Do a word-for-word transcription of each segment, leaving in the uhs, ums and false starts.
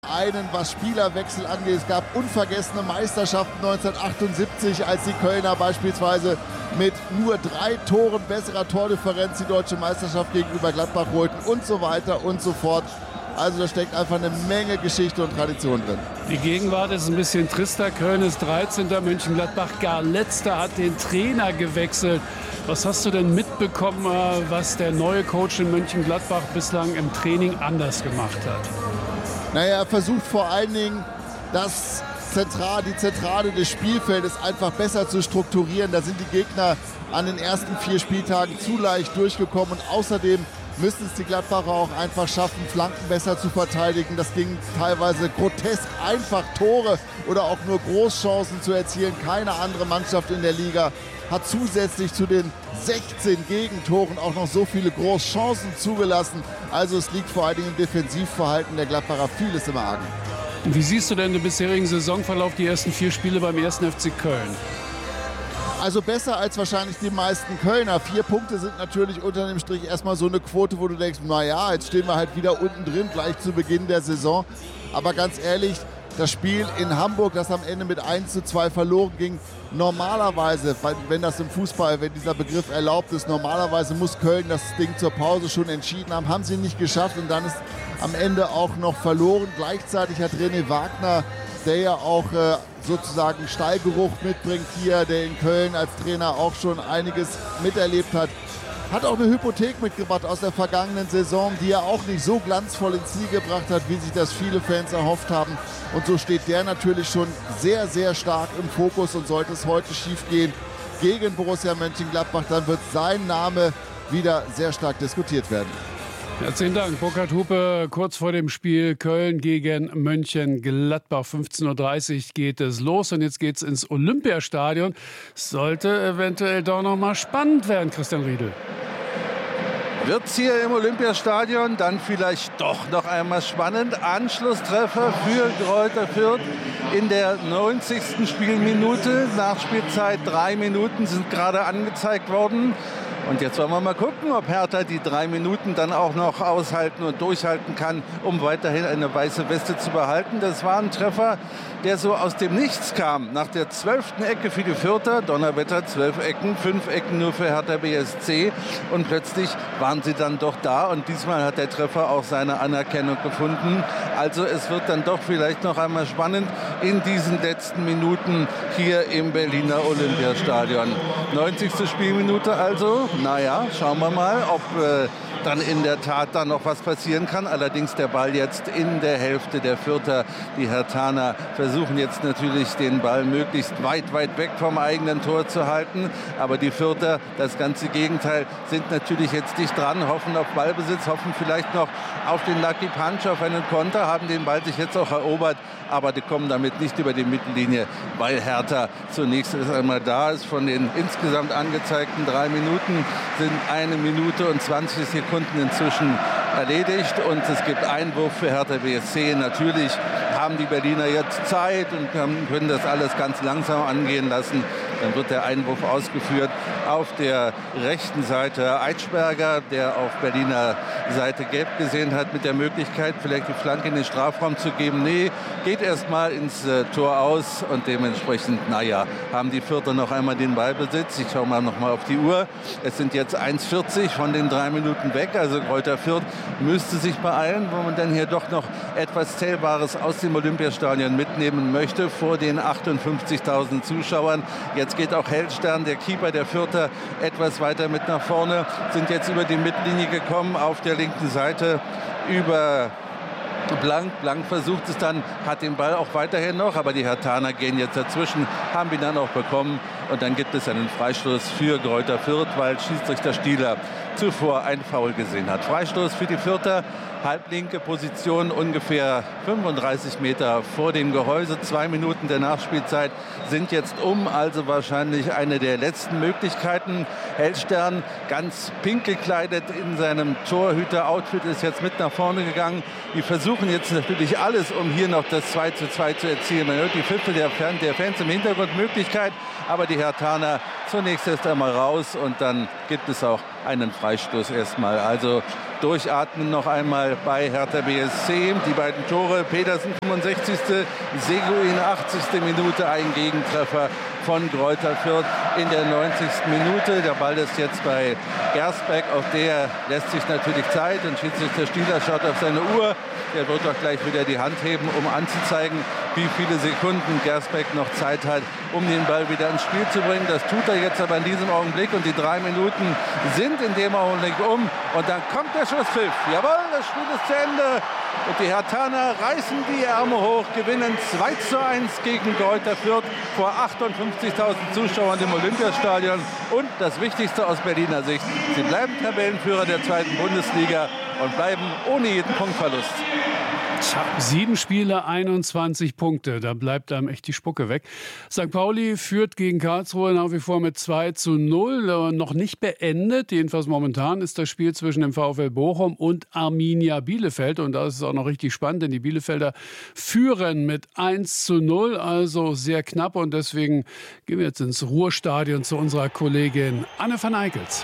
Einen, was Spielerwechsel angeht. Es gab unvergessene Meisterschaften neunzehnhundertachtundsiebzig, als die Kölner beispielsweise mit nur drei Toren besserer Tordifferenz die deutsche Meisterschaft gegenüber Gladbach holten und so weiter und so fort. Also da steckt einfach eine Menge Geschichte und Tradition drin. Die Gegenwart ist ein bisschen trister. Köln ist dreizehnter, Mönchengladbach gar letzter, hat den Trainer gewechselt. Was hast du denn mitbekommen, was der neue Coach in Mönchengladbach bislang im Training anders gemacht hat? Naja, er versucht vor allen Dingen, das Zentral, die Zentrale des Spielfeldes einfach besser zu strukturieren. Da sind die Gegner an den ersten vier Spieltagen zu leicht durchgekommen. Und außerdem müssen es die Gladbacher auch einfach schaffen, Flanken besser zu verteidigen. Das ging teilweise grotesk einfach, Tore oder auch nur Großchancen zu erzielen. Keine andere Mannschaft in der Liga hat zusätzlich zu den sechzehn Gegentoren auch noch so viele Großchancen zugelassen. Also es liegt vor allen Dingen im Defensivverhalten der Gladbacher vieles im Argen. Wie siehst du denn den bisherigen Saisonverlauf, die ersten vier Spiele beim ersten F C Köln? Also besser als wahrscheinlich die meisten Kölner. Vier Punkte sind natürlich unter dem Strich erstmal so eine Quote, wo du denkst, naja, jetzt stehen wir halt wieder unten drin, gleich zu Beginn der Saison. Aber ganz ehrlich, das Spiel in Hamburg, das am Ende mit eins zu zwei verloren ging, normalerweise, wenn das im Fußball, wenn dieser Begriff erlaubt ist, normalerweise muss Köln das Ding zur Pause schon entschieden haben, haben sie nicht geschafft und dann ist am Ende auch noch verloren. Gleichzeitig hat René Wagner, der ja auch äh, sozusagen Stallgeruch mitbringt hier, der in Köln als Trainer auch schon einiges miterlebt hat, hat auch eine Hypothek mitgebracht aus der vergangenen Saison, die er auch nicht so glanzvoll ins Ziel gebracht hat, wie sich das viele Fans erhofft haben. Und so steht der natürlich schon sehr, sehr stark im Fokus und sollte es heute schief gehen gegen Borussia Mönchengladbach, dann wird sein Name wieder sehr stark diskutiert werden. Herzlichen Dank. Burkhard Hupe, kurz vor dem Spiel Köln gegen Mönchengladbach. fünfzehn Uhr dreißig geht es los und jetzt geht es ins Olympiastadion. Sollte eventuell doch noch mal spannend werden, Christian Riedel. Wird's hier im Olympiastadion dann vielleicht doch noch einmal spannend. Anschlusstreffer für Greuther Fürth in der neunzigsten Spielminute. Nachspielzeit drei Minuten sind gerade angezeigt worden. Und jetzt wollen wir mal gucken, ob Hertha die drei Minuten dann auch noch aushalten und durchhalten kann, um weiterhin eine weiße Weste zu behalten. Das war ein Treffer, der so aus dem Nichts kam. Nach der zwölften Ecke für die Fürther, Donnerwetter, zwölf Ecken, fünf Ecken nur für Hertha B S C. Und plötzlich waren sie dann doch da. Und diesmal hat der Treffer auch seine Anerkennung gefunden. Also es wird dann doch vielleicht noch einmal spannend in diesen letzten Minuten hier im Berliner Olympiastadion. neunzigste Spielminute also. Naja, schauen wir mal, ob äh, dann in der Tat da noch was passieren kann. Allerdings der Ball jetzt in der Hälfte der Fürther. Die Herthaner versuchen jetzt natürlich den Ball möglichst weit, weit weg vom eigenen Tor zu halten. Aber die Fürther, das ganze Gegenteil, sind natürlich jetzt dicht dran, hoffen auf Ballbesitz, hoffen vielleicht noch auf den Lucky Punch, auf einen Konter, haben den Ball sich jetzt auch erobert. Aber die kommen damit nicht über die Mittellinie, weil Hertha zunächst einmal da ist. Von den insgesamt angezeigten drei Minuten sind eine Minute und zwanzig Sekunden inzwischen erledigt. Und es gibt Einwurf für Hertha B S C. Natürlich haben die Berliner jetzt Zeit und können das alles ganz langsam angehen lassen. Dann wird der Einwurf ausgeführt auf der rechten Seite. Eitschberger, der auf Berliner Seite gelb gesehen hat, mit der Möglichkeit, vielleicht die Flanke in den Strafraum zu geben. Nee, geht erst mal ins äh, Tor aus und dementsprechend, naja, haben die Fürther noch einmal den Ballbesitz. Ich schaue mal noch mal auf die Uhr. Es sind jetzt eins vierzig von den drei Minuten weg. Also Greuther Fürth müsste sich beeilen, wo man dann hier doch noch etwas Zählbares aus dem Olympiastadion mitnehmen möchte vor den achtundfünfzigtausend Zuschauern. Jetzt geht auch Hellstern, der Keeper der Fürther, etwas weiter mit nach vorne, sind jetzt über die Mittellinie gekommen auf der linken Seite über Blank. Blank versucht es dann, hat den Ball auch weiterhin noch, aber die Herthaner gehen jetzt dazwischen, haben ihn dann auch bekommen und dann gibt es einen Freistoß für Greuther Fürth, weil Schiedsrichter Stieler zuvor ein Foul gesehen hat. Freistoß für die Fürther, halblinke Position, ungefähr fünfunddreißig Meter vor dem Gehäuse. Zwei Minuten der Nachspielzeit sind jetzt um, also wahrscheinlich eine der letzten Möglichkeiten. Hellstern, ganz pink gekleidet in seinem Torhüter-Outfit, ist jetzt mit nach vorne gegangen. Die versuchen jetzt natürlich alles, um hier noch das zwei zu zwei zu erzielen. Man hört die Pfiffe der Fans im Hintergrund, Möglichkeit, aber die Herthaner zunächst erst einmal raus und dann gibt es auch einen Freistoß erstmal. Also durchatmen noch einmal bei Hertha B S C. Die beiden Tore, Petersen fünfundsechzigste Seguin achtzigste Minute, ein Gegentreffer von Greuther Fürth in der neunzigsten Minute. Der Ball ist jetzt bei Gersbeck, auch der lässt sich natürlich Zeit und Schiedsrichter Stieler schaut auf seine Uhr. Er wird doch gleich wieder die Hand heben, um anzuzeigen, wie viele Sekunden Gersbeck noch Zeit hat, um den Ball wieder ins Spiel zu bringen. Das tut er jetzt aber in diesem Augenblick und die drei Minuten sind in dem Augenblick um. Und dann kommt der Schusspfiff. Jawohl, das Spiel ist zu Ende. Und die Herthaner reißen die Ärmel hoch, gewinnen zwei zu eins gegen Greuther Fürth vor achtundfünfzigtausend Zuschauern im Olympiastadion. Und das Wichtigste aus Berliner Sicht, sie bleiben Tabellenführer der zweiten Bundesliga und bleiben ohne jeden Punktverlust. Tja, sieben Spiele, einundzwanzig Punkte. Da bleibt einem echt die Spucke weg. Sankt Pauli führt gegen Karlsruhe nach wie vor mit zwei zu null. Äh, noch nicht beendet. Jedenfalls momentan ist das Spiel zwischen dem VfL Bochum und Arminia Bielefeld. Und da ist es auch noch richtig spannend, denn die Bielefelder führen mit eins zu null. Also sehr knapp. Und deswegen gehen wir jetzt ins Ruhrstadion zu unserer Kollegin Anne van Eickels.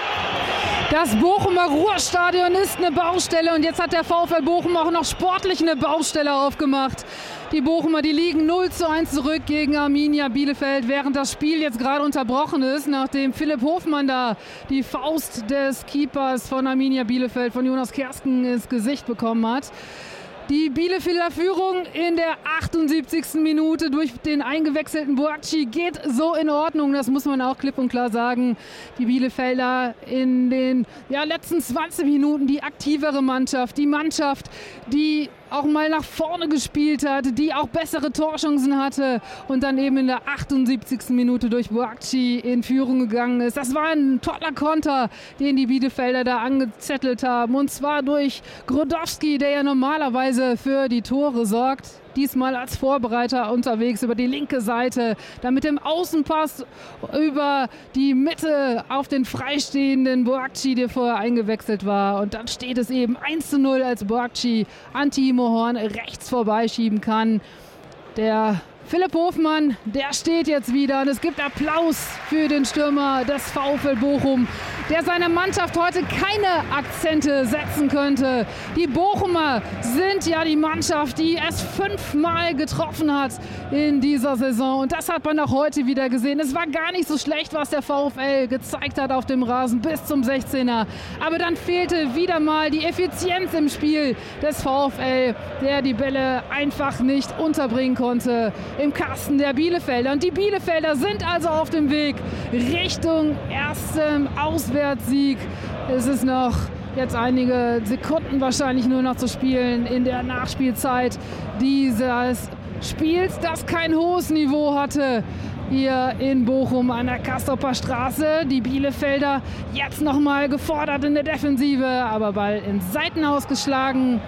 Das Bochumer Ruhrstadion ist eine Baustelle und jetzt hat der VfL Bochum auch noch sportlich eine Baustelle aufgemacht. Die Bochumer, die liegen null zu eins zurück gegen Arminia Bielefeld, während das Spiel jetzt gerade unterbrochen ist, nachdem Philipp Hofmann da die Faust des Keepers von Arminia Bielefeld, von Jonas Kersken, ins Gesicht bekommen hat. Die Bielefelder Führung in der achtundsiebzigsten Minute durch den eingewechselten Boakci geht so in Ordnung. Das muss man auch klipp und klar sagen. Die Bielefelder in den ja, letzten zwanzig Minuten die aktivere Mannschaft. Die Mannschaft, die auch mal nach vorne gespielt hat, die auch bessere Torchancen hatte und dann eben in der achtundsiebzigsten Minute durch Boakci in Führung gegangen ist. Das war ein toller Konter, den die Bielefelder da angezettelt haben. Und zwar durch Grodowski, der ja normalerweise für die Tore sorgt. Diesmal als Vorbereiter unterwegs über die linke Seite, dann mit dem Außenpass über die Mitte auf den freistehenden Boakci, der vorher eingewechselt war. Und dann steht es eben eins zu null, als Boakci an Timo Horn rechts vorbeischieben kann. Der Philipp Hofmann, der steht jetzt wieder und es gibt Applaus für den Stürmer des VfL Bochum, der seiner Mannschaft heute keine Akzente setzen könnte. Die Bochumer sind ja die Mannschaft, die es fünfmal getroffen hat in dieser Saison und das hat man auch heute wieder gesehen. Es war gar nicht so schlecht, was der VfL gezeigt hat auf dem Rasen bis zum sechzehner. Aber dann fehlte wieder mal die Effizienz im Spiel des VfL, der die Bälle einfach nicht unterbringen konnte im Kasten der Bielefelder. Und die Bielefelder sind also auf dem Weg Richtung erstem Auswärtssieg. Es ist noch jetzt einige Sekunden wahrscheinlich nur noch zu spielen in der Nachspielzeit dieses Spiels, das kein hohes Niveau hatte hier in Bochum an der Castroper Straße. Die Bielefelder jetzt nochmal gefordert in der Defensive, aber Ball ins Seitenhaus geschlagen.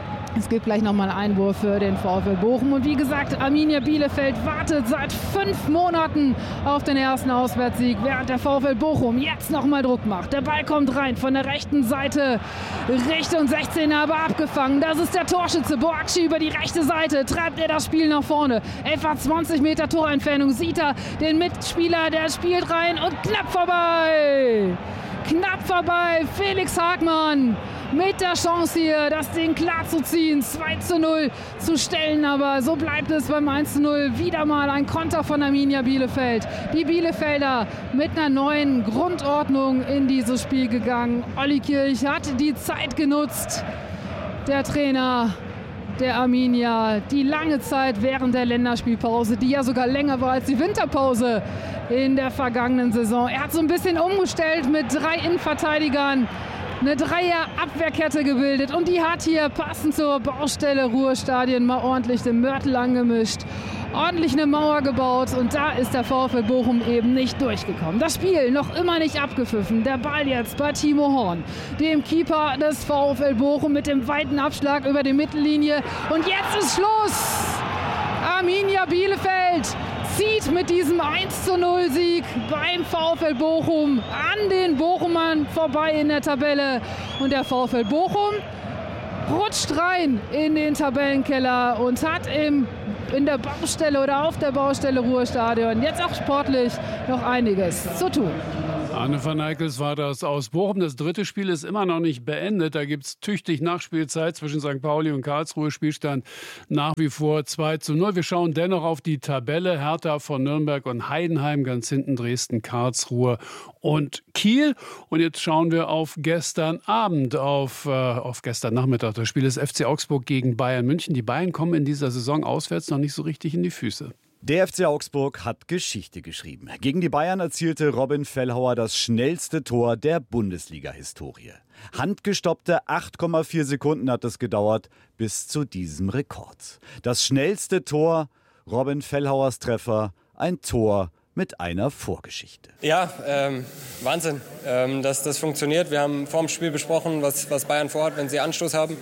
Es gibt gleich nochmal einen Einwurf für den VfL Bochum. Und wie gesagt, Arminia Bielefeld wartet seit fünf Monaten auf den ersten Auswärtssieg, während der VfL Bochum jetzt nochmal Druck macht. Der Ball kommt rein von der rechten Seite Richtung sechzehner, aber abgefangen. Das ist der Torschütze Boakci über die rechte Seite. Treibt er das Spiel nach vorne. Etwa zwanzig Meter Torentfernung sieht er den Mitspieler, der spielt rein und knapp vorbei. Knapp vorbei, Felix Hagmann mit der Chance hier, das Ding klar zu ziehen, zwei zu null zu stellen, aber so bleibt es beim eins zu null. Wieder mal ein Konter von Arminia Bielefeld. Die Bielefelder mit einer neuen Grundordnung in dieses Spiel gegangen. Olli Kirch hat die Zeit genutzt, der Trainer der Arminia, die lange Zeit während der Länderspielpause, die ja sogar länger war als die Winterpause in der vergangenen Saison. Er hat so ein bisschen umgestellt mit drei Innenverteidigern, eine Dreier-Abwehrkette gebildet und die hat hier passend zur Baustelle Ruhrstadion mal ordentlich den Mörtel angemischt, ordentlich eine Mauer gebaut und da ist der VfL Bochum eben nicht durchgekommen. Das Spiel noch immer nicht abgepfiffen. Der Ball jetzt bei Timo Horn, dem Keeper des VfL Bochum mit dem weiten Abschlag über die Mittellinie und jetzt ist Schluss. Arminia Bielefeld zieht mit diesem eins zu null Sieg beim VfL Bochum an den Bochumern vorbei in der Tabelle. Und der VfL Bochum rutscht rein in den Tabellenkeller und hat im, in der Baustelle oder auf der Baustelle Ruhrstadion jetzt auch sportlich noch einiges zu tun. Arne van Eijkels war das aus Bochum. Das dritte Spiel ist immer noch nicht beendet. Da gibt es tüchtig Nachspielzeit zwischen Sankt Pauli und Karlsruhe. Spielstand nach wie vor zwei zu null. Wir schauen dennoch auf die Tabelle. Hertha von Nürnberg und Heidenheim. Ganz hinten Dresden, Karlsruhe und Kiel. Und jetzt schauen wir auf gestern Abend, auf, äh, auf gestern Nachmittag. Das Spiel des F C Augsburg gegen Bayern München. Die Bayern kommen in dieser Saison auswärts noch nicht so richtig in die Füße. Der F C Augsburg hat Geschichte geschrieben. Gegen die Bayern erzielte Robin Fellhauer das schnellste Tor der Bundesliga-Historie. Handgestoppte acht Komma vier Sekunden hat es gedauert bis zu diesem Rekord. Das schnellste Tor, Robin Fellhauers Treffer, ein Tor mit einer Vorgeschichte. Ja, ähm, Wahnsinn, ähm, dass das funktioniert. Wir haben vor dem Spiel besprochen, was, was Bayern vorhat, wenn sie Anstoß haben.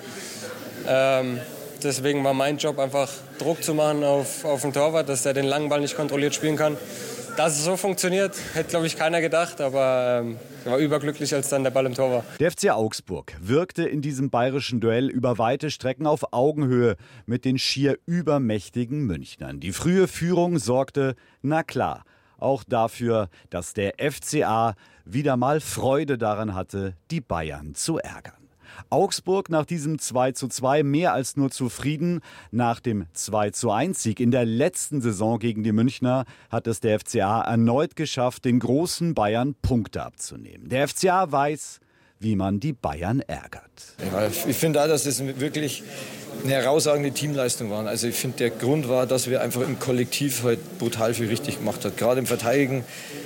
Ähm, Deswegen war mein Job einfach Druck zu machen auf, auf den Torwart, dass er den langen Ball nicht kontrolliert spielen kann. Dass es so funktioniert, hätte, glaube ich, keiner gedacht. Aber ähm, ich war überglücklich, als dann der Ball im Tor war. Der F C Augsburg wirkte in diesem bayerischen Duell über weite Strecken auf Augenhöhe mit den schier übermächtigen Münchnern. Die frühe Führung sorgte, na klar, auch dafür, dass der F C A wieder mal Freude daran hatte, die Bayern zu ärgern. Augsburg nach diesem zwei zu zwei mehr als nur zufrieden. Nach dem zwei zu eins Sieg in der letzten Saison gegen die Münchner hat es der F C A erneut geschafft, den großen Bayern Punkte abzunehmen. Der F C A weiß, wie man die Bayern ärgert. Ja, ich finde auch, dass das wirklich eine herausragende Teamleistung war. Also ich finde, der Grund war, dass wir einfach im Kollektiv halt brutal viel richtig gemacht haben. Gerade im Verteidigen.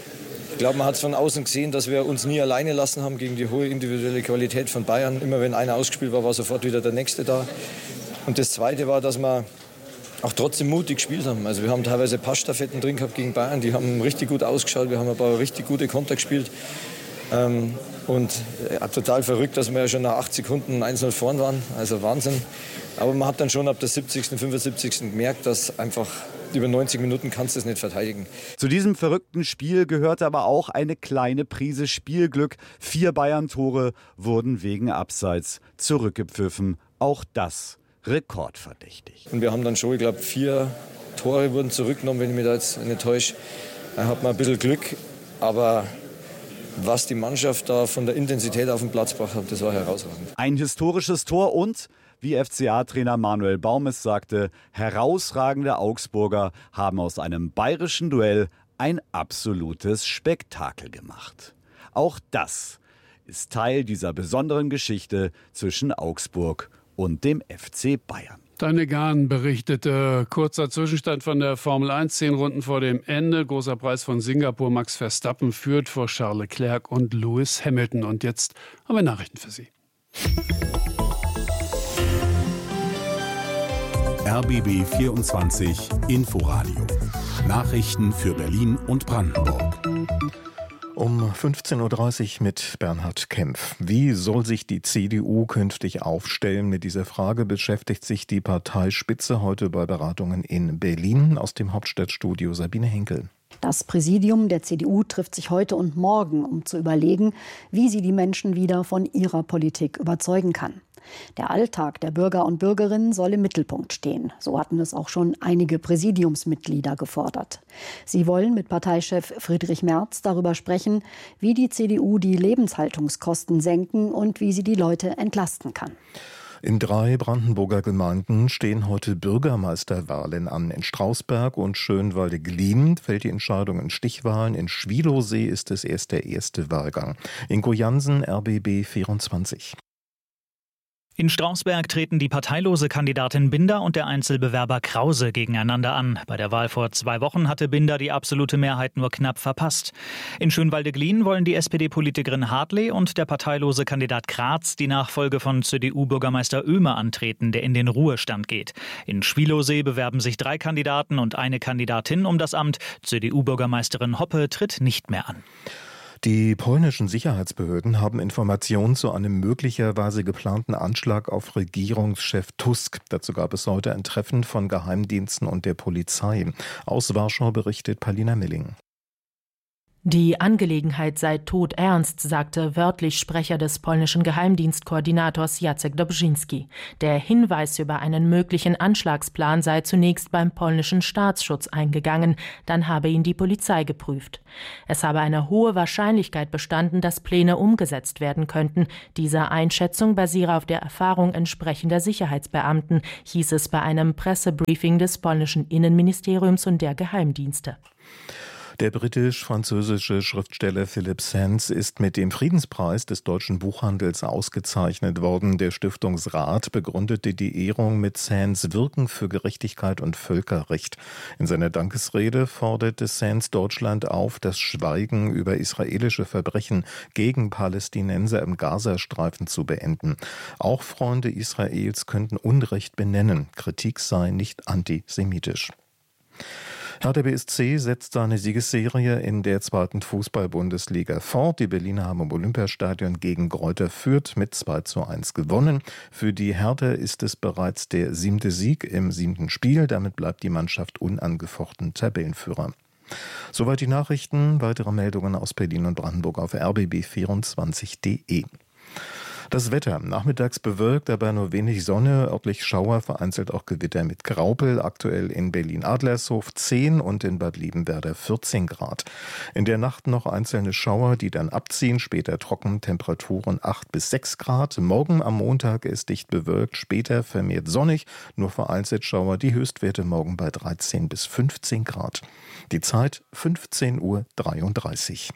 Ich glaube, man hat es von außen gesehen, dass wir uns nie alleine lassen haben gegen die hohe individuelle Qualität von Bayern. Immer wenn einer ausgespielt war, war sofort wieder der Nächste da. Und das Zweite war, dass wir auch trotzdem mutig gespielt haben. Also wir haben teilweise Passstaffetten drin gehabt gegen Bayern. Die haben richtig gut ausgeschaut. Wir haben ein paar richtig gute Konter gespielt. Ähm, und ja, total verrückt, dass wir ja schon nach acht Sekunden eins null vorn waren. Also Wahnsinn. Aber man hat dann schon ab der siebzigsten, fünfundsiebzigsten gemerkt, dass einfach über neunzig Minuten kannst du es nicht verteidigen. Zu diesem verrückten Spiel gehörte aber auch eine kleine Prise Spielglück. Vier Bayern-Tore wurden wegen Abseits zurückgepfiffen. Auch das rekordverdächtig. Und wir haben dann schon, ich glaube, vier Tore wurden zurückgenommen, wenn ich mich da jetzt nicht täusche. Da hat man ein bisschen Glück, aber was die Mannschaft da von der Intensität auf den Platz gebracht hat, das war herausragend. Ein historisches Tor und, wie F C A-Trainer Manuel Baum es sagte, herausragende Augsburger haben aus einem bayerischen Duell ein absolutes Spektakel gemacht. Auch das ist Teil dieser besonderen Geschichte zwischen Augsburg und dem F C Bayern. Deine Gahn berichtete, kurzer Zwischenstand von der Formel eins, zehn Runden vor dem Ende. Großer Preis von Singapur, Max Verstappen führt vor Charles Leclerc und Lewis Hamilton. Und jetzt haben wir Nachrichten für Sie. R B B vierundzwanzig Inforadio. Nachrichten für Berlin und Brandenburg. Um fünfzehn Uhr dreißig mit Bernhard Kempf. Wie soll sich die C D U künftig aufstellen? Mit dieser Frage beschäftigt sich die Parteispitze heute bei Beratungen in Berlin. Aus dem Hauptstadtstudio Sabine Henkel. Das Präsidium der C D U trifft sich heute und morgen, um zu überlegen, wie sie die Menschen wieder von ihrer Politik überzeugen kann. Der Alltag der Bürger und Bürgerinnen soll im Mittelpunkt stehen. So hatten es auch schon einige Präsidiumsmitglieder gefordert. Sie wollen mit Parteichef Friedrich Merz darüber sprechen, wie die C D U die Lebenshaltungskosten senken und wie sie die Leute entlasten kann. In drei Brandenburger Gemeinden stehen heute Bürgermeisterwahlen an. In Strausberg und Schönwalde-Glien fällt die Entscheidung in Stichwahlen. In Schwielowsee ist es erst der erste Wahlgang. Ingo Jansen, R B B vierundzwanzig. In Strausberg treten die parteilose Kandidatin Binder und der Einzelbewerber Krause gegeneinander an. Bei der Wahl vor zwei Wochen hatte Binder die absolute Mehrheit nur knapp verpasst. In Schönwalde-Glien wollen die S P D-Politikerin Hartley und der parteilose Kandidat Kratz die Nachfolge von C D U-Bürgermeister Oehme antreten, der in den Ruhestand geht. In Schwielowsee bewerben sich drei Kandidaten und eine Kandidatin um das Amt. C D U-Bürgermeisterin Hoppe tritt nicht mehr an. Die polnischen Sicherheitsbehörden haben Informationen zu einem möglicherweise geplanten Anschlag auf Regierungschef Tusk. Dazu gab es heute ein Treffen von Geheimdiensten und der Polizei. Aus Warschau berichtet Paulina Milling. Die Angelegenheit sei todernst, sagte wörtlich Sprecher des polnischen Geheimdienstkoordinators Jacek Dobrzyński. Der Hinweis über einen möglichen Anschlagsplan sei zunächst beim polnischen Staatsschutz eingegangen, dann habe ihn die Polizei geprüft. Es habe eine hohe Wahrscheinlichkeit bestanden, dass Pläne umgesetzt werden könnten. Diese Einschätzung basiere auf der Erfahrung entsprechender Sicherheitsbeamten, hieß es bei einem Pressebriefing des polnischen Innenministeriums und der Geheimdienste. Der britisch-französische Schriftsteller Philip Sands ist mit dem Friedenspreis des deutschen Buchhandels ausgezeichnet worden. Der Stiftungsrat begründete die Ehrung mit Sands Wirken für Gerechtigkeit und Völkerrecht. In seiner Dankesrede forderte Sands Deutschland auf, das Schweigen über israelische Verbrechen gegen Palästinenser im Gazastreifen zu beenden. Auch Freunde Israels könnten Unrecht benennen. Kritik sei nicht antisemitisch. Hertha B S C setzt seine Siegesserie in der zweiten Fußball-Bundesliga fort. Die Berliner haben im Olympiastadion gegen Greuther Fürth mit zwei zu eins gewonnen. Für die Hertha ist es bereits der siebte Sieg im siebten Spiel. Damit bleibt die Mannschaft unangefochten Tabellenführer. Soweit die Nachrichten. Weitere Meldungen aus Berlin und Brandenburg auf r b b vierundzwanzig punkt d e. Das Wetter. Nachmittags bewölkt, aber nur wenig Sonne, örtlich Schauer, vereinzelt auch Gewitter mit Graupel. Aktuell in Berlin-Adlershof zehn und in Bad Liebenwerda vierzehn Grad. In der Nacht noch einzelne Schauer, die dann abziehen, später trocken, Temperaturen acht bis sechs Grad. Morgen am Montag ist dicht bewölkt, später vermehrt sonnig, nur vereinzelt Schauer, die Höchstwerte morgen bei dreizehn bis fünfzehn Grad. Die Zeit fünfzehn Uhr dreiunddreißig.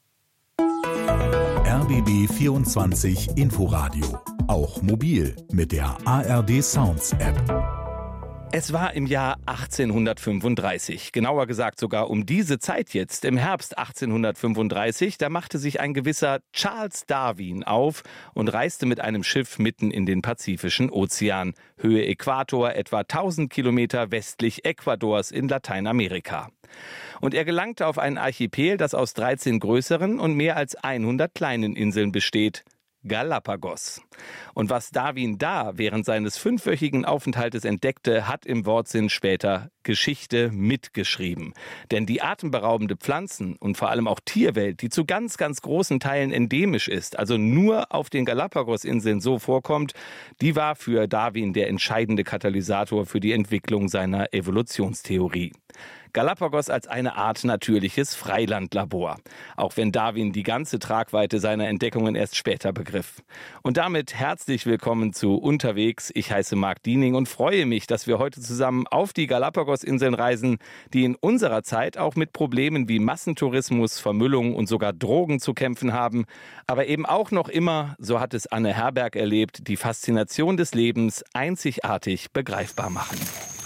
R B B vierundzwanzig Inforadio. Auch mobil mit der A R D Sounds App. Es war im Jahr achtzehnhundertfünfunddreißig, genauer gesagt sogar um diese Zeit jetzt, im Herbst achtzehnhundertfünfunddreißig, da machte sich ein gewisser Charles Darwin auf und reiste mit einem Schiff mitten in den Pazifischen Ozean, Höhe Äquator, etwa tausend Kilometer westlich Ecuadors in Lateinamerika. Und er gelangte auf einen Archipel, das aus dreizehn größeren und mehr als hundert kleinen Inseln besteht. Galapagos. Und was Darwin da während seines fünfwöchigen Aufenthaltes entdeckte, hat im Wortsinn später Geschichte mitgeschrieben. Denn die atemberaubende Pflanzen- und vor allem auch Tierwelt, die zu ganz, ganz großen Teilen endemisch ist, also nur auf den Galapagos-Inseln so vorkommt, die war für Darwin der entscheidende Katalysator für die Entwicklung seiner Evolutionstheorie. Galapagos als eine Art natürliches Freilandlabor, auch wenn Darwin die ganze Tragweite seiner Entdeckungen erst später begriff. Und damit herzlich willkommen zu Unterwegs. Ich heiße Marc Diening und freue mich, dass wir heute zusammen auf die Galapagos-Inseln reisen, die in unserer Zeit auch mit Problemen wie Massentourismus, Vermüllung und sogar Drogen zu kämpfen haben, aber eben auch noch immer, so hat es Anne Herberg erlebt, die Faszination des Lebens einzigartig begreifbar machen.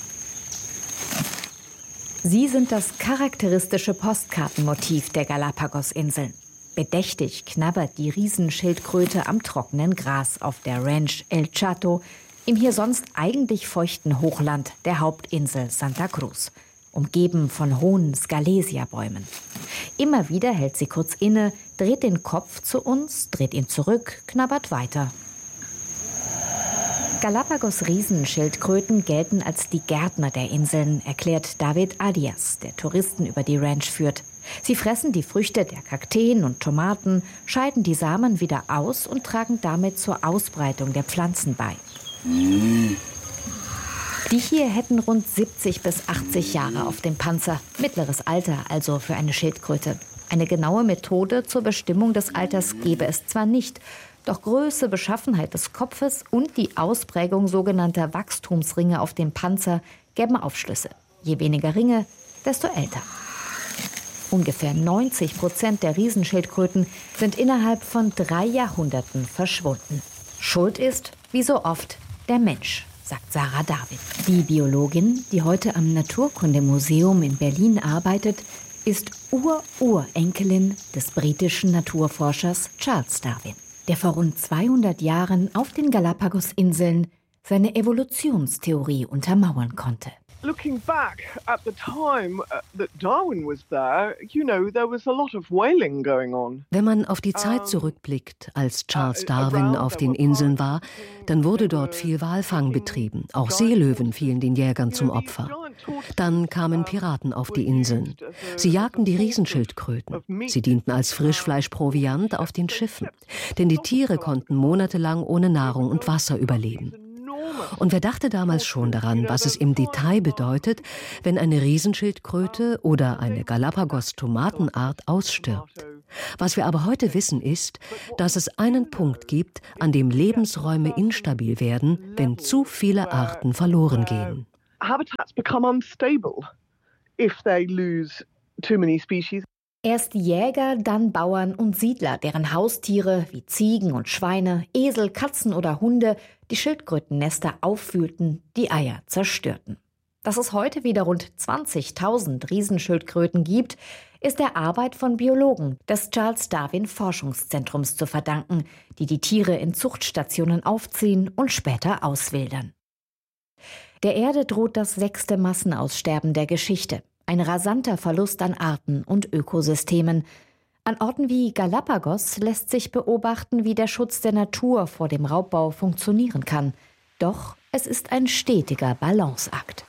Sie sind das charakteristische Postkartenmotiv der Galapagos-Inseln. Bedächtig knabbert die Riesenschildkröte am trockenen Gras auf der Ranch El Chato, im hier sonst eigentlich feuchten Hochland der Hauptinsel Santa Cruz, umgeben von hohen Scalesia-Bäumen. Immer wieder hält sie kurz inne, dreht den Kopf zu uns, dreht ihn zurück, knabbert weiter. Galapagos-Riesenschildkröten gelten als die Gärtner der Inseln, erklärt David Arias, der Touristen über die Ranch führt. Sie fressen die Früchte der Kakteen und Tomaten, scheiden die Samen wieder aus und tragen damit zur Ausbreitung der Pflanzen bei. Die hier hätten rund siebzig bis achtzig Jahre auf dem Panzer. Mittleres Alter also für eine Schildkröte. Eine genaue Methode zur Bestimmung des Alters gäbe es zwar nicht, doch Größe, Beschaffenheit des Kopfes und die Ausprägung sogenannter Wachstumsringe auf dem Panzer gäben Aufschlüsse. Je weniger Ringe, desto älter. Ungefähr neunzig Prozent der Riesenschildkröten sind innerhalb von drei Jahrhunderten verschwunden. Schuld ist, wie so oft, der Mensch, sagt Sarah David. Die Biologin, die heute am Naturkundemuseum in Berlin arbeitet, ist Ur-Urenkelin des britischen Naturforschers Charles Darwin, der vor rund zweihundert Jahren auf den Galapagos-Inseln seine Evolutionstheorie untermauern konnte. Looking back at the time that Darwin was there, you know, there was a lot of whaling going on. Wenn man auf die Zeit zurückblickt, als Charles Darwin auf den Inseln war, dann wurde dort viel Walfang betrieben. Auch Seelöwen fielen den Jägern zum Opfer. Dann kamen Piraten auf die Inseln. Sie jagten die Riesenschildkröten. Sie dienten als Frischfleischproviant auf den Schiffen. Denn die Tiere konnten monatelang ohne Nahrung und Wasser überleben. Und wer dachte damals schon daran, was es im Detail bedeutet, wenn eine Riesenschildkröte oder eine Galapagos-Tomatenart ausstirbt? Was wir aber heute wissen ist, dass es einen Punkt gibt, an dem Lebensräume instabil werden, wenn zu viele Arten verloren gehen. Habitats become unstable if they lose too many species. Erst Jäger, dann Bauern und Siedler, deren Haustiere wie Ziegen und Schweine, Esel, Katzen oder Hunde die Schildkrötennester aufwühlten, die Eier zerstörten. Dass es heute wieder rund zwanzigtausend Riesenschildkröten gibt, ist der Arbeit von Biologen des Charles Darwin Forschungszentrums zu verdanken, die die Tiere in Zuchtstationen aufziehen und später auswildern. Der Erde droht das sechste Massenaussterben der Geschichte. Ein rasanter Verlust an Arten und Ökosystemen. An Orten wie Galapagos lässt sich beobachten, wie der Schutz der Natur vor dem Raubbau funktionieren kann. Doch es ist ein stetiger Balanceakt.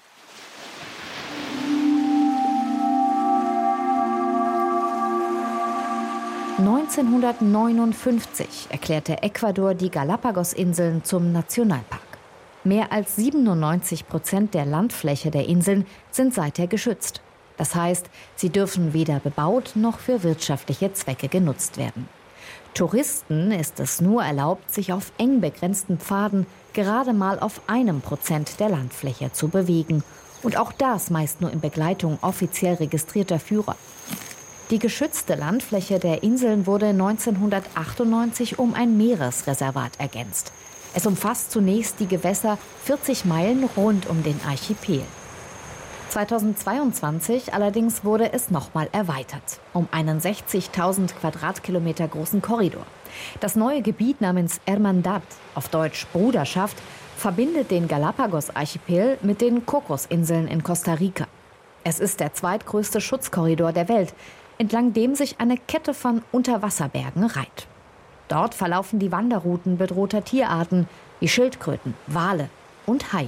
neunzehnhundertneunundfünfzig erklärte Ecuador die Galapagos-Inseln zum Nationalpark. Mehr als siebenundneunzig Prozent der Landfläche der Inseln sind seither geschützt. Das heißt, sie dürfen weder bebaut noch für wirtschaftliche Zwecke genutzt werden. Touristen ist es nur erlaubt, sich auf eng begrenzten Pfaden gerade mal auf einem Prozent der Landfläche zu bewegen. Und auch das meist nur in Begleitung offiziell registrierter Führer. Die geschützte Landfläche der Inseln wurde neunzehnhundertachtundneunzig um ein Meeresreservat ergänzt. Es umfasst zunächst die Gewässer vierzig Meilen rund um den Archipel. zweitausendzweiundzwanzig allerdings wurde es nochmal erweitert, um einen sechzigtausend Quadratkilometer großen Korridor. Das neue Gebiet namens Hermandad, auf Deutsch Bruderschaft, verbindet den Galapagos-Archipel mit den Cocos-Inseln in Costa Rica. Es ist der zweitgrößte Schutzkorridor der Welt, entlang dem sich eine Kette von Unterwasserbergen reiht. Dort verlaufen die Wanderrouten bedrohter Tierarten wie Schildkröten, Wale und Haie.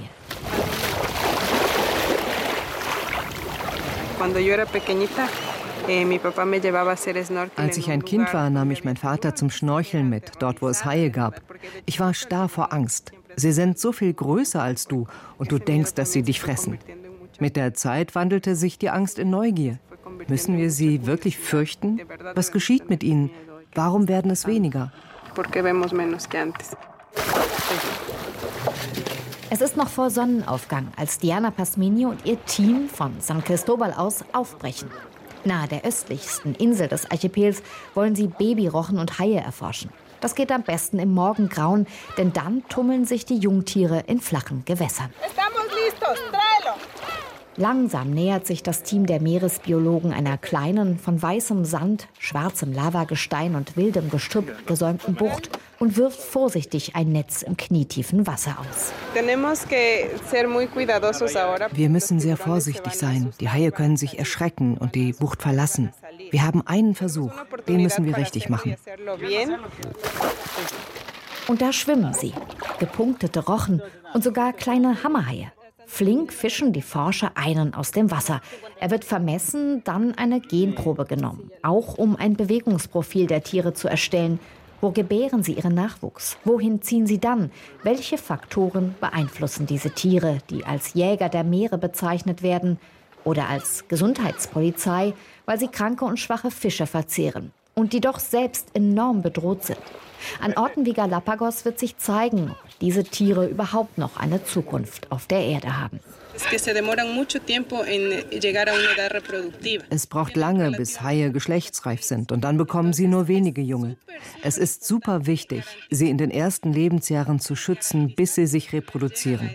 Als ich ein Kind war, nahm ich meinen Vater zum Schnorcheln mit, dort wo es Haie gab. Ich war starr vor Angst. Sie sind so viel größer als du und du denkst, dass sie dich fressen. Mit der Zeit wandelte sich die Angst in Neugier. Müssen wir sie wirklich fürchten? Was geschieht mit ihnen? Warum werden es weniger? Es ist noch vor Sonnenaufgang, als Diana Pasmini und ihr Team von San Cristobal aus aufbrechen. Nahe der östlichsten Insel des Archipels wollen sie Babyrochen und Haie erforschen. Das geht am besten im Morgengrauen, denn dann tummeln sich die Jungtiere in flachen Gewässern. Langsam nähert sich das Team der Meeresbiologen einer kleinen, von weißem Sand, schwarzem Lavagestein und wildem Gestrüpp gesäumten Bucht und wirft vorsichtig ein Netz im knietiefen Wasser aus. Wir müssen sehr vorsichtig sein. Die Haie können sich erschrecken und die Bucht verlassen. Wir haben einen Versuch, den müssen wir richtig machen. Und da schwimmen sie, gepunktete Rochen und sogar kleine Hammerhaie. Flink fischen die Forscher einen aus dem Wasser. Er wird vermessen, dann eine Genprobe genommen. Auch um ein Bewegungsprofil der Tiere zu erstellen. Wo gebären sie ihren Nachwuchs? Wohin ziehen sie dann? Welche Faktoren beeinflussen diese Tiere, die als Jäger der Meere bezeichnet werden? Oder als Gesundheitspolizei, weil sie kranke und schwache Fische verzehren. Und die doch selbst enorm bedroht sind. An Orten wie Galapagos wird sich zeigen, ob diese Tiere überhaupt noch eine Zukunft auf der Erde haben. Es braucht lange, bis Haie geschlechtsreif sind und dann bekommen sie nur wenige Junge. Es ist super wichtig, sie in den ersten Lebensjahren zu schützen, bis sie sich reproduzieren.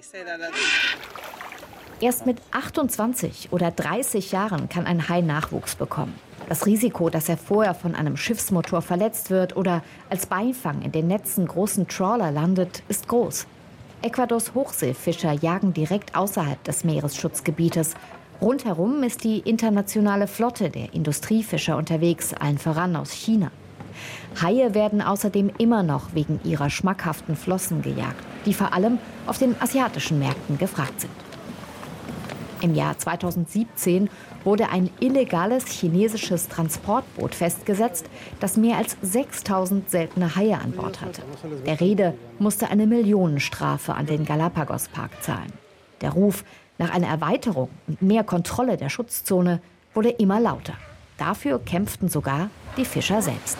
Erst mit achtundzwanzig oder dreißig Jahren kann ein Hai Nachwuchs bekommen. Das Risiko, dass er vorher von einem Schiffsmotor verletzt wird oder als Beifang in den Netzen großen Trawler landet, ist groß. Ecuadors Hochseefischer jagen direkt außerhalb des Meeresschutzgebietes. Rundherum ist die internationale Flotte der Industriefischer unterwegs, allen voran aus China. Haie werden außerdem immer noch wegen ihrer schmackhaften Flossen gejagt, die vor allem auf den asiatischen Märkten gefragt sind. Im Jahr zweitausendsiebzehn wurde ein illegales chinesisches Transportboot festgesetzt, das mehr als sechstausend seltene Haie an Bord hatte. Der Reeder musste eine Millionenstrafe an den Galapagos-Park zahlen. Der Ruf nach einer Erweiterung und mehr Kontrolle der Schutzzone wurde immer lauter. Dafür kämpften sogar die Fischer selbst.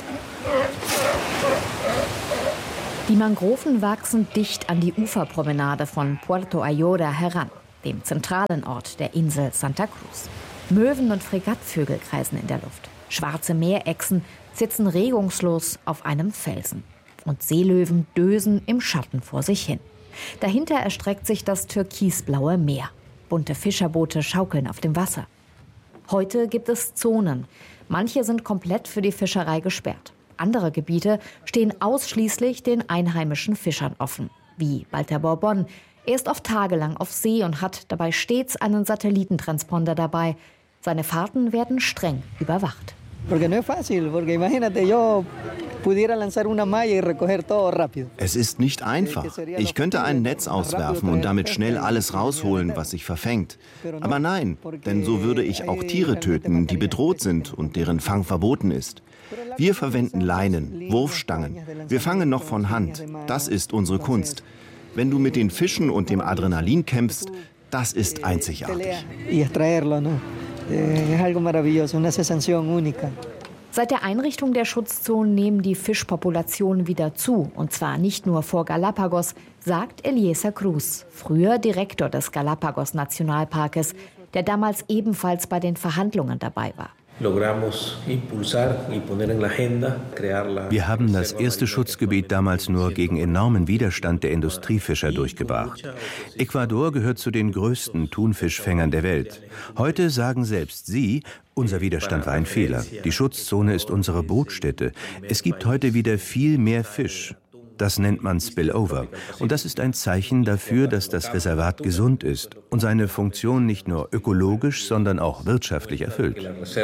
Die Mangroven wachsen dicht an die Uferpromenade von Puerto Ayora heran, dem zentralen Ort der Insel Santa Cruz. Möwen und Fregattvögel kreisen in der Luft. Schwarze Meerechsen sitzen regungslos auf einem Felsen. Und Seelöwen dösen im Schatten vor sich hin. Dahinter erstreckt sich das türkisblaue Meer. Bunte Fischerboote schaukeln auf dem Wasser. Heute gibt es Zonen. Manche sind komplett für die Fischerei gesperrt. Andere Gebiete stehen ausschließlich den einheimischen Fischern offen, wie Walter Bourbon. Er ist oft tagelang auf See und hat dabei stets einen Satellitentransponder dabei. Seine Fahrten werden streng überwacht. Es ist nicht einfach. Ich könnte ein Netz auswerfen und damit schnell alles rausholen, was sich verfängt. Aber nein, denn so würde ich auch Tiere töten, die bedroht sind und deren Fang verboten ist. Wir verwenden Leinen, Wurfstangen. Wir fangen noch von Hand. Das ist unsere Kunst. Wenn du mit den Fischen und dem Adrenalin kämpfst, das ist einzigartig. Seit der Einrichtung der Schutzzonen nehmen die Fischpopulationen wieder zu. Und zwar nicht nur vor Galapagos, sagt Eliezer Cruz, früher Direktor des Galapagos-Nationalparkes, der damals ebenfalls bei den Verhandlungen dabei war. Wir haben das erste Schutzgebiet damals nur gegen enormen Widerstand der Industriefischer durchgebracht. Ecuador gehört zu den größten Thunfischfängern der Welt. Heute sagen selbst sie, unser Widerstand war ein Fehler. Die Schutzzone ist unsere Brutstätte. Es gibt heute wieder viel mehr Fisch. Das nennt man Spillover. Und das ist ein Zeichen dafür, dass das Reservat gesund ist und seine Funktion nicht nur ökologisch, sondern auch wirtschaftlich erfüllt.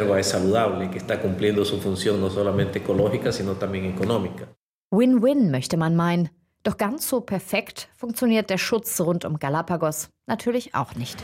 Win-win möchte man meinen. Doch ganz so perfekt funktioniert der Schutz rund um Galapagos natürlich auch nicht.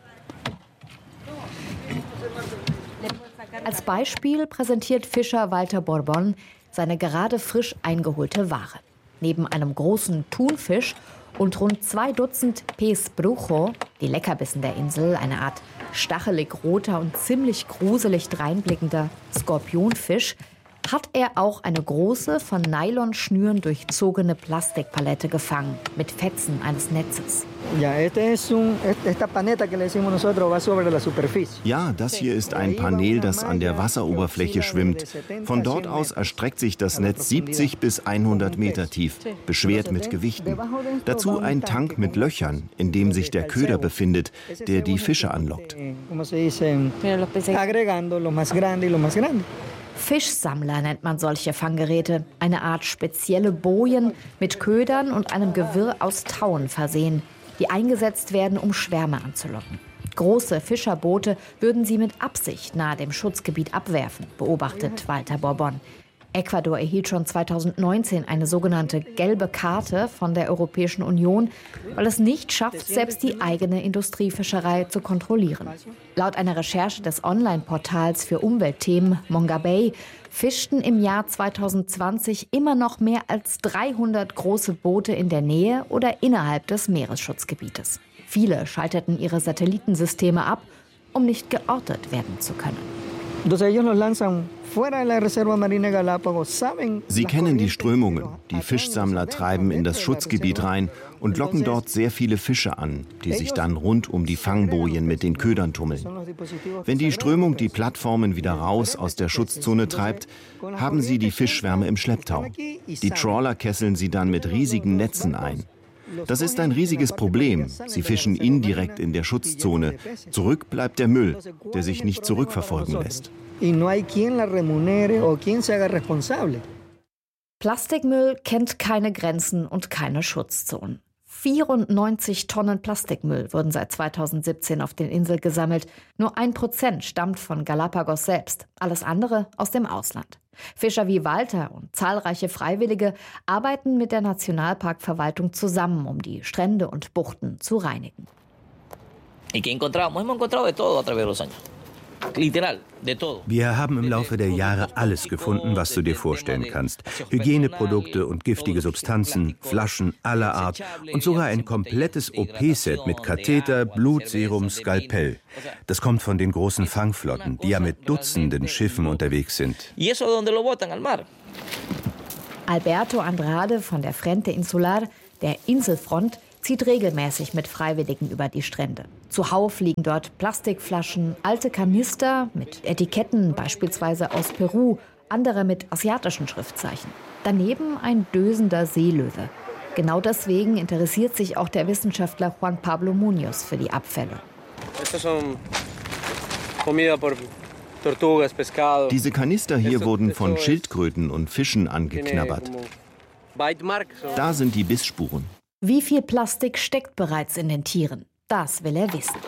Als Beispiel präsentiert Fischer Walter Bourbon seine gerade frisch eingeholte Ware. Neben einem großen Thunfisch und rund zwei Dutzend Pez Brujo, die Leckerbissen der Insel, eine Art stachelig roter und ziemlich gruselig dreinblickender Skorpionfisch, hat er auch eine große, von Nylonschnüren durchzogene Plastikpalette gefangen, mit Fetzen eines Netzes. Ja, das hier ist ein Panel, das an der Wasseroberfläche schwimmt. Von dort aus erstreckt sich das Netz siebzig bis hundert Meter tief, beschwert mit Gewichten. Dazu ein Tank mit Löchern, in dem sich der Köder befindet, der die Fische anlockt. Fischsammler nennt man solche Fanggeräte. Eine Art spezielle Bojen mit Ködern und einem Gewirr aus Tauen versehen, die eingesetzt werden, um Schwärme anzulocken. Große Fischerboote würden sie mit Absicht nahe dem Schutzgebiet abwerfen, beobachtet Walter Bourbon. Ecuador erhielt schon zweitausendneunzehn eine sogenannte gelbe Karte von der Europäischen Union, weil es nicht schafft, selbst die eigene Industriefischerei zu kontrollieren. Laut einer Recherche des Online-Portals für Umweltthemen Mongabay fischten im Jahr zweitausendzwanzig immer noch mehr als dreihundert große Boote in der Nähe oder innerhalb des Meeresschutzgebietes. Viele schalteten ihre Satellitensysteme ab, um nicht geortet werden zu können. Sie kennen die Strömungen. Die Fischsammler treiben in das Schutzgebiet rein und locken dort sehr viele Fische an, die sich dann rund um die Fangbojen mit den Ködern tummeln. Wenn die Strömung die Plattformen wieder raus aus der Schutzzone treibt, haben sie die Fischschwärme im Schlepptau. Die Trawler kesseln sie dann mit riesigen Netzen ein. Das ist ein riesiges Problem. Sie fischen indirekt in der Schutzzone. Zurück bleibt der Müll, der sich nicht zurückverfolgen lässt. Plastikmüll kennt keine Grenzen und keine Schutzzonen. vierundneunzig Tonnen Plastikmüll wurden seit zweitausendsiebzehn auf den Inseln gesammelt. Nur ein Prozent stammt von Galapagos selbst, alles andere aus dem Ausland. Fischer wie Walter und zahlreiche Freiwillige arbeiten mit der Nationalparkverwaltung zusammen, um die Strände und Buchten zu reinigen. Wir haben im Laufe der Jahre alles gefunden, was du dir vorstellen kannst. Hygieneprodukte und giftige Substanzen, Flaschen aller Art und sogar ein komplettes O P-Set mit Katheter, Blutserum, Skalpell. Das kommt von den großen Fangflotten, die ja mit Dutzenden Schiffen unterwegs sind. Alberto Andrade von der Frente Insular, der Inselfront, zieht regelmäßig mit Freiwilligen über die Strände. Zuhauf liegen dort Plastikflaschen, alte Kanister mit Etiketten, beispielsweise aus Peru, andere mit asiatischen Schriftzeichen. Daneben ein dösender Seelöwe. Genau deswegen interessiert sich auch der Wissenschaftler Juan Pablo Muñoz für die Abfälle. Diese Kanister hier wurden von Schildkröten und Fischen angeknabbert. Da sind die Bissspuren. Wie viel Plastik steckt bereits in den Tieren? Das will er wissen.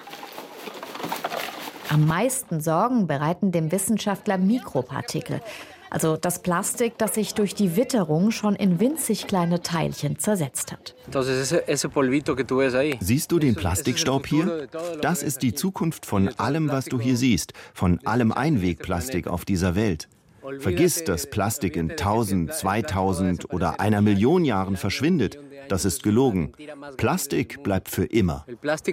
Am meisten Sorgen bereiten dem Wissenschaftler Mikropartikel, also das Plastik, das sich durch die Witterung schon in winzig kleine Teilchen zersetzt hat. Siehst du den Plastikstaub hier? Das ist die Zukunft von allem, was du hier siehst, von allem Einwegplastik auf dieser Welt. Vergiss, dass Plastik in tausend, zweitausend oder einer Million Jahren verschwindet. Das ist gelogen. Plastik bleibt für immer.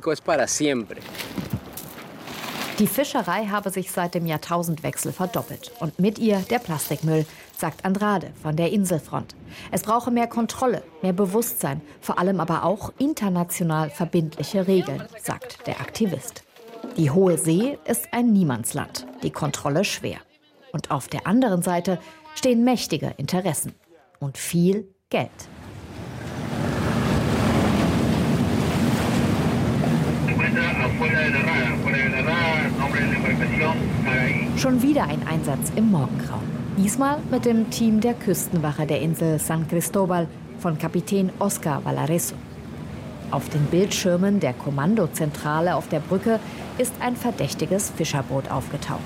Die Fischerei habe sich seit dem Jahrtausendwechsel verdoppelt. Und mit ihr der Plastikmüll, sagt Andrade von der Inselfront. Es brauche mehr Kontrolle, mehr Bewusstsein, vor allem aber auch international verbindliche Regeln, sagt der Aktivist. Die Hohe See ist ein Niemandsland, die Kontrolle schwer. Und auf der anderen Seite stehen mächtige Interessen und viel Geld. Schon wieder ein Einsatz im Morgengrauen. Diesmal mit dem Team der Küstenwache der Insel San Cristóbal von Kapitän Oscar Valareso. Auf den Bildschirmen der Kommandozentrale auf der Brücke ist ein verdächtiges Fischerboot aufgetaucht.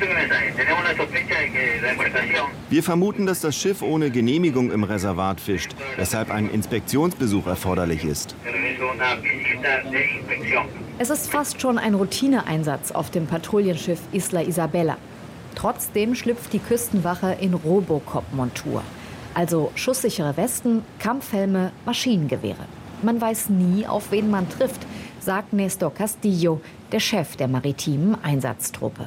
Wir vermuten, dass das Schiff ohne Genehmigung im Reservat fischt, weshalb ein Inspektionsbesuch erforderlich ist. Es ist fast schon ein Routineeinsatz auf dem Patrouillenschiff Isla Isabela. Trotzdem schlüpft die Küstenwache in Robocop-Montur. Also schusssichere Westen, Kampfhelme, Maschinengewehre. Man weiß nie, auf wen man trifft, sagt Néstor Castillo, der Chef der maritimen Einsatztruppe.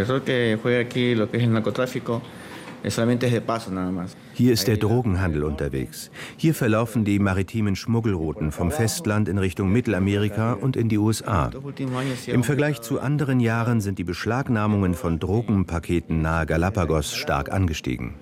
Hier ist der Drogenhandel unterwegs. Hier verlaufen die maritimen Schmuggelrouten vom Festland in Richtung Mittelamerika und in die U S A. Im Vergleich zu anderen Jahren sind die Beschlagnahmungen von Drogenpaketen nahe Galapagos stark angestiegen.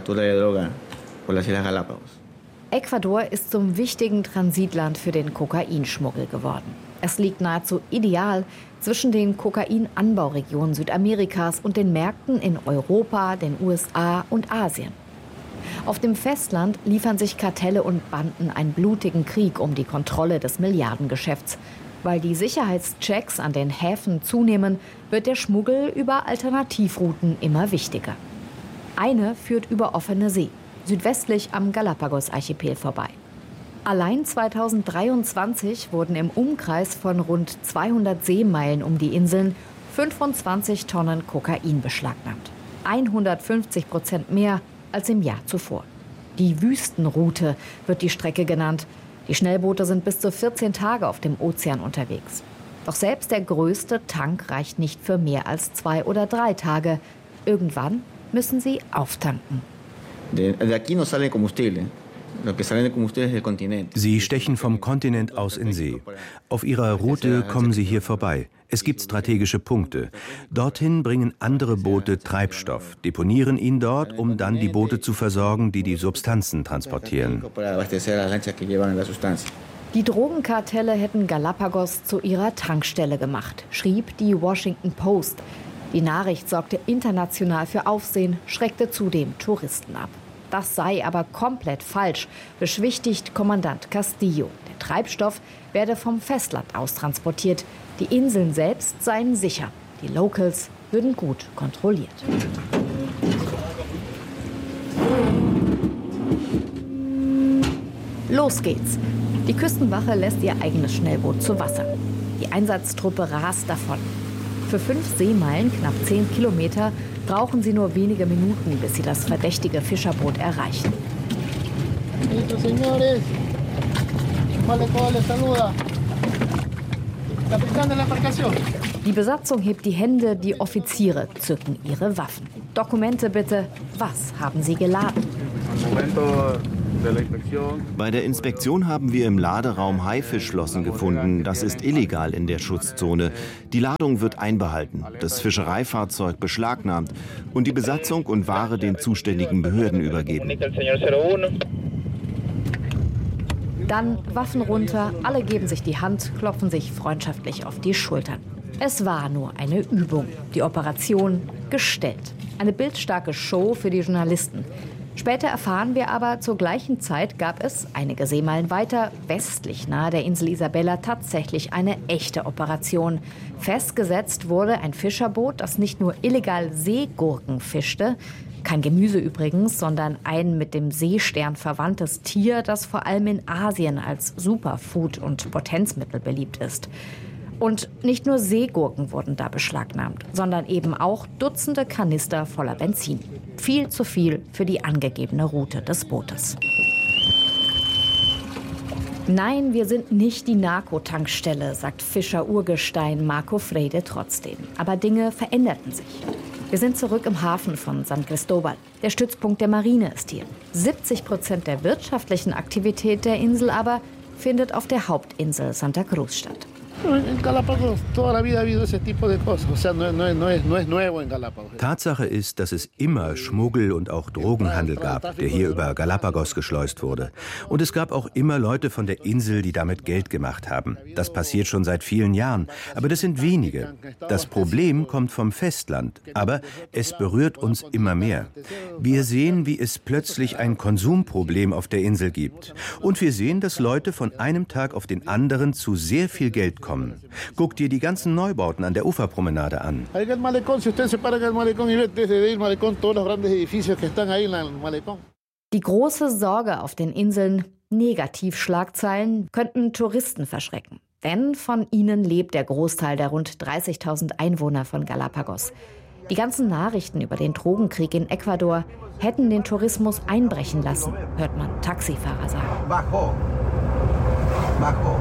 Ecuador ist zum wichtigen Transitland für den Kokainschmuggel geworden. Es liegt nahezu ideal zwischen den Kokainanbauregionen Südamerikas und den Märkten in Europa, den U S A und Asien. Auf dem Festland liefern sich Kartelle und Banden einen blutigen Krieg um die Kontrolle des Milliardengeschäfts. Weil die Sicherheitschecks an den Häfen zunehmen, wird der Schmuggel über Alternativrouten immer wichtiger. Eine führt über offene See, südwestlich am Galapagos-Archipel vorbei. Allein zweitausenddreiundzwanzig wurden im Umkreis von rund zweihundert Seemeilen um die Inseln fünfundzwanzig Tonnen Kokain beschlagnahmt. hundertfünfzig Prozent mehr als im Jahr zuvor. Die Wüstenroute wird die Strecke genannt. Die Schnellboote sind bis zu vierzehn Tage auf dem Ozean unterwegs. Doch selbst der größte Tank reicht nicht für mehr als zwei oder drei Tage. Irgendwann müssen sie auftanken. Sie stechen vom Kontinent aus in See. Auf ihrer Route kommen sie hier vorbei. Es gibt strategische Punkte. Dorthin bringen andere Boote Treibstoff, deponieren ihn dort, um dann die Boote zu versorgen, die die Substanzen transportieren. Die Drogenkartelle hätten Galapagos zu ihrer Tankstelle gemacht, schrieb die Washington Post. Die Nachricht sorgte international für Aufsehen, schreckte zudem Touristen ab. Das sei aber komplett falsch, beschwichtigt Kommandant Castillo. Der Der Treibstoff werde vom Festland aus transportiert. Die Inseln selbst seien sicher. Die Locals würden gut kontrolliert. Los geht's. Die Küstenwache lässt ihr eigenes Schnellboot zu Wasser. Die Einsatztruppe rast davon. Für fünf Seemeilen, knapp zehn Kilometer, brauchen sie nur wenige Minuten, bis sie das verdächtige Fischerboot erreichen. Die Besatzung hebt die Hände, die Offiziere zücken ihre Waffen. Dokumente bitte, was haben sie geladen? Bei der Inspektion haben wir im Laderaum Haifischflossen gefunden. Das ist illegal in der Schutzzone. Die Ladung wird einbehalten, das Fischereifahrzeug beschlagnahmt und die Besatzung und Ware den zuständigen Behörden übergeben. Dann Waffen runter, alle geben sich die Hand, klopfen sich freundschaftlich auf die Schultern. Es war nur eine Übung, die Operation gestellt. Eine bildstarke Show für die Journalisten. Später erfahren wir aber, zur gleichen Zeit gab es, einige Seemeilen weiter, westlich nahe der Insel Isabella, tatsächlich eine echte Operation. Festgesetzt wurde ein Fischerboot, das nicht nur illegal Seegurken fischte, kein Gemüse übrigens, sondern ein mit dem Seestern verwandtes Tier, das vor allem in Asien als Superfood und Potenzmittel beliebt ist. Und nicht nur Seegurken wurden da beschlagnahmt, sondern eben auch Dutzende Kanister voller Benzin. Viel zu viel für die angegebene Route des Bootes. Nein, wir sind nicht die Narkotankstelle, sagt Fischer-Urgestein Marco Freire trotzdem. Aber Dinge veränderten sich. Wir sind zurück im Hafen von San Cristóbal. Der Stützpunkt der Marine ist hier. siebzig Prozent der wirtschaftlichen Aktivität der Insel aber findet auf der Hauptinsel Santa Cruz statt. Tatsache ist, dass es immer Schmuggel und auch Drogenhandel gab, der hier über Galapagos geschleust wurde. Und es gab auch immer Leute von der Insel, die damit Geld gemacht haben. Das passiert schon seit vielen Jahren, aber das sind wenige. Das Problem kommt vom Festland, aber es berührt uns immer mehr. Wir sehen, wie es plötzlich ein Konsumproblem auf der Insel gibt. Und wir sehen, dass Leute von einem Tag auf den anderen zu sehr viel Geld kommen. Guck dir die ganzen Neubauten an der Uferpromenade an. Die große Sorge auf den Inseln, Negativschlagzeilen, könnten Touristen verschrecken. Denn von ihnen lebt der Großteil der rund dreißigtausend Einwohner von Galapagos. Die ganzen Nachrichten über den Drogenkrieg in Ecuador hätten den Tourismus einbrechen lassen, hört man Taxifahrer sagen. Bajo. Bajo.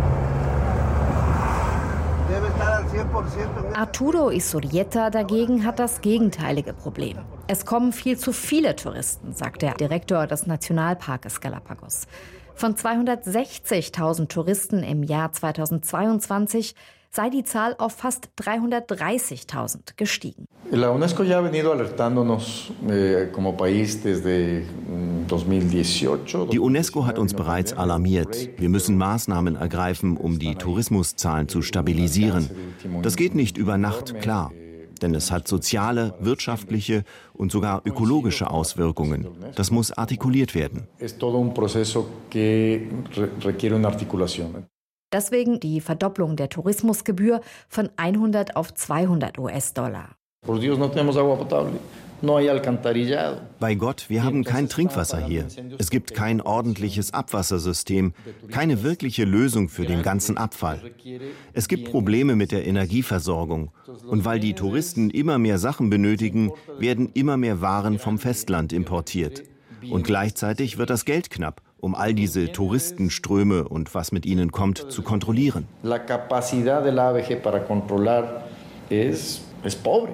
Arturo Isurrieta dagegen hat das gegenteilige Problem. Es kommen viel zu viele Touristen, sagt der Direktor des Nationalparkes Galapagos. Von zweihundertsechzigtausend Touristen im Jahr zweitausendzweiundzwanzig sei die Zahl auf fast dreihundertdreißigtausend gestiegen. Die UNESCO hat uns bereits alarmiert. Wir müssen Maßnahmen ergreifen, um die Tourismuszahlen zu stabilisieren. Das geht nicht über Nacht, klar. Denn es hat soziale, wirtschaftliche und sogar ökologische Auswirkungen. Das muss artikuliert werden. Deswegen die Verdopplung der Tourismusgebühr von hundert auf zweihundert US-Dollar. Bei Gott, wir haben kein Trinkwasser hier. Es gibt kein ordentliches Abwassersystem, keine wirkliche Lösung für den ganzen Abfall. Es gibt Probleme mit der Energieversorgung. Und weil die Touristen immer mehr Sachen benötigen, werden immer mehr Waren vom Festland importiert. Und gleichzeitig wird das Geld knapp, um all diese Touristenströme und was mit ihnen kommt, zu kontrollieren. La capacidad del A B G para controlar es es pobre.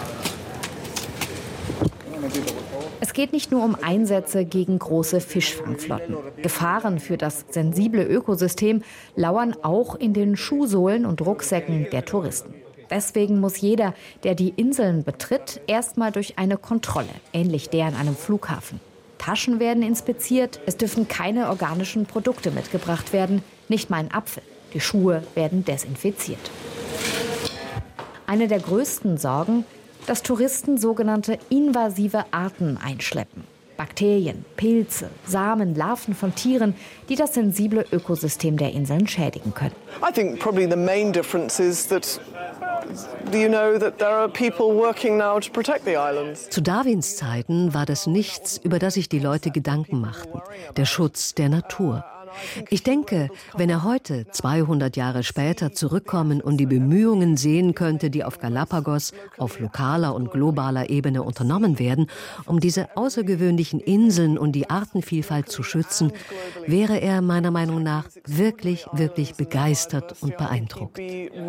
Es geht nicht nur um Einsätze gegen große Fischfangflotten. Gefahren für das sensible Ökosystem lauern auch in den Schuhsohlen und Rucksäcken der Touristen. Deswegen muss jeder, der die Inseln betritt, erstmal durch eine Kontrolle, ähnlich der an einem Flughafen. Taschen werden inspiziert, es dürfen keine organischen Produkte mitgebracht werden, nicht mal ein Apfel. Die Schuhe werden desinfiziert. Eine der größten Sorgen, dass Touristen sogenannte invasive Arten einschleppen. Bakterien, Pilze, Samen, Larven von Tieren, die das sensible Ökosystem der Inseln schädigen können. I think probably the main difference is that you know that there are people working now to protect the islands. Zu Darwins Zeiten war das nichts, über das sich die Leute Gedanken machten. Der Schutz der Natur. Ich denke, wenn er heute, zweihundert Jahre später, zurückkommen und die Bemühungen sehen könnte, die auf Galapagos auf lokaler und globaler Ebene unternommen werden, um diese außergewöhnlichen Inseln und die Artenvielfalt zu schützen, wäre er meiner Meinung nach wirklich, wirklich begeistert und beeindruckt.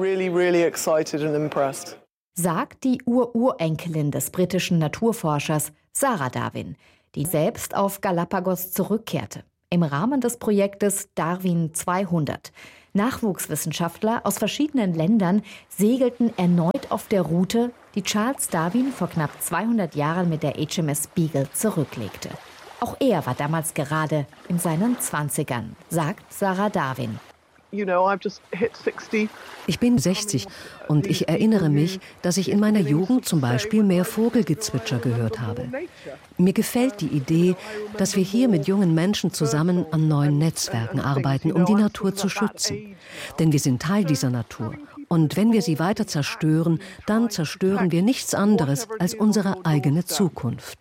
Sagt die Ururenkelin des britischen Naturforschers Sarah Darwin, die selbst auf Galapagos zurückkehrte. Im Rahmen des Projektes Darwin zweihundert. Nachwuchswissenschaftler aus verschiedenen Ländern segelten erneut auf der Route, die Charles Darwin vor knapp zweihundert Jahren mit der H M S Beagle zurücklegte. Auch er war damals gerade in seinen Zwanzigern, sagt Sarah Darwin. Ich bin sechzig und ich erinnere mich, dass ich in meiner Jugend zum Beispiel mehr Vogelgezwitscher gehört habe. Mir gefällt die Idee, dass wir hier mit jungen Menschen zusammen an neuen Netzwerken arbeiten, um die Natur zu schützen. Denn wir sind Teil dieser Natur. Und wenn wir sie weiter zerstören, dann zerstören wir nichts anderes als unsere eigene Zukunft.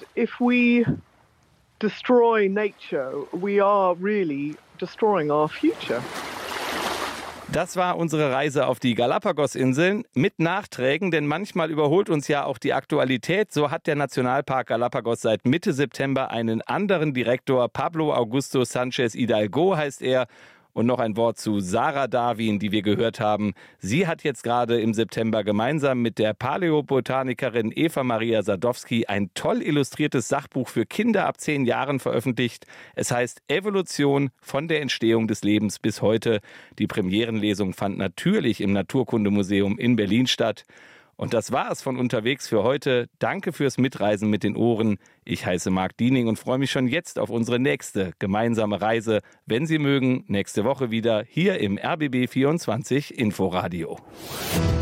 Destroy nature, we are really destroying our future. Das war unsere Reise auf die Galapagos-Inseln mit Nachträgen, denn manchmal überholt uns ja auch die Aktualität. So hat der Nationalpark Galapagos seit Mitte September einen anderen Direktor. Pablo Augusto Sanchez Hidalgo heißt er. Und noch ein Wort zu Sarah Darwin, die wir gehört haben. Sie hat jetzt gerade im September gemeinsam mit der Paläobotanikerin Eva Maria Sadowski ein toll illustriertes Sachbuch für Kinder ab zehn Jahren veröffentlicht. Es heißt Evolution von der Entstehung des Lebens bis heute. Die Premierenlesung fand natürlich im Naturkundemuseum in Berlin statt. Und das war es von unterwegs für heute. Danke fürs Mitreisen mit den Ohren. Ich heiße Marc Diening und freue mich schon jetzt auf unsere nächste gemeinsame Reise. Wenn Sie mögen, nächste Woche wieder hier im R B B vierundzwanzig Inforadio.